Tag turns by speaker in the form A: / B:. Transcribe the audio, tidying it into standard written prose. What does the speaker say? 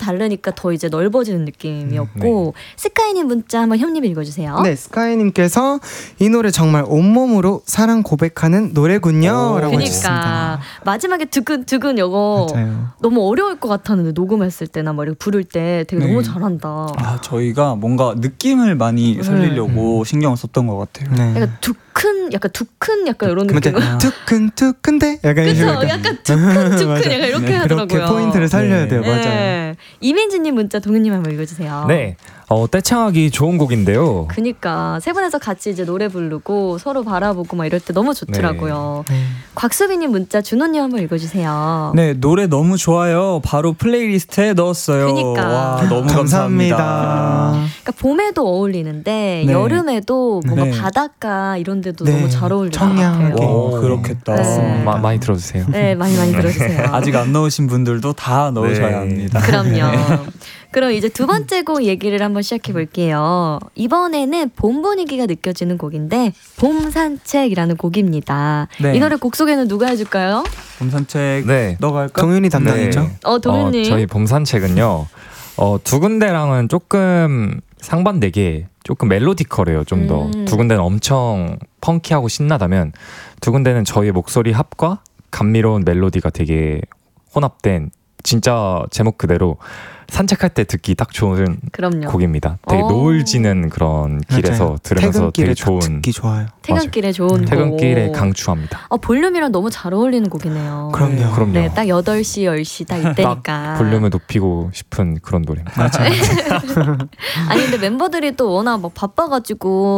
A: 다르니까 더 이제 넓어지는 느낌이었고 스카이님 문자 한번 형님이 읽어주세요.
B: 네, 스카이님께서 이 노래 정말 온몸으로 사랑 고백하는 노래군요 라고
A: 그러니까
B: 해주셨습니다.
A: 마지막에 두근두근 이거
B: 맞아요.
A: 너무 어려울 것 같았는데 녹음했을 때나 뭐 이렇게 부를 때 되게 너무 잘한다.
C: 아, 저희가 뭔가 느낌을 많이 살리려고 신경을 썼던 것 같아요.
B: 네.
A: 약간 두큰 약간 이런 느낌.
B: 두근두근데 약간
A: 그쵸?
B: 이런
A: 약간 두큰 약간 이렇게 하더라고요.
B: 그렇게 포인트를 살려야 돼요. 맞아요.
A: 네. 이민지님 문자 동현님 한번 읽어주세요.
D: 네, 떼창하기 좋은 곡인데요.
A: 그니까 세 분에서 같이 이제 노래 부르고 서로 바라보고 막 이럴 때 너무 좋더라고요. 곽수빈님 문자 준호님 한번 읽어주세요.
C: 네, 노래 너무 좋아요. 바로 플레이리스트에 넣었어요.
A: 그니까.
C: 와, 너무 감사합니다.
A: 그러니까 봄에도 어울리는데
C: 네.
A: 여름에도 뭔가
C: 네.
A: 바닷가 이런 데도
B: 네.
A: 너무 잘 어울리는 것
B: 청량하게.
A: 같아요.
C: 와, 그렇겠다.
A: 네.
D: 많이 들어주세요.
A: 네, 많이 들어주세요.
C: 아직 안 넣으신 분들도 다 넣으셔야 합니다.
A: 그럼요. 그럼 이제 두 번째 곡 얘기를 한번 시작해 볼게요. 이번에는 봄 분위기가 느껴지는 곡인데 봄 산책이라는 곡입니다.
C: 네.
A: 이 노래 곡 소개는 누가 해줄까요?
C: 봄 산책
D: 네.
C: 너가 할까?
B: 동윤이 담당이죠.
A: 동현님.
D: 저희 봄 산책은요. 두 군데랑은 조금 상반되게 조금 멜로디컬해요. 좀 더. 두 군데는 엄청 펑키하고 신나다면 두 군데는 저희의 목소리 합과 감미로운 멜로디가 되게 혼합된 진짜 제목 그대로 산책할 때 듣기 딱 좋은
A: 그럼요.
D: 곡입니다. 되게 노을 지는 그런 길에서
B: 맞아요.
D: 들으면서
B: 퇴근길에
D: 되게 좋은
B: 듣기 좋아요.
A: 퇴근길에 좋은 곡.
D: 퇴근길에 강추합니다.
A: 볼륨이랑 너무 잘 어울리는 곡이네요.
B: 그럼요.
A: 네, 딱 8시, 10시 딱 이때니까.
D: 볼륨을 높이고 싶은 그런 노래입니다.
A: 아니 근데 멤버들이 또 워낙 막 바빠가지고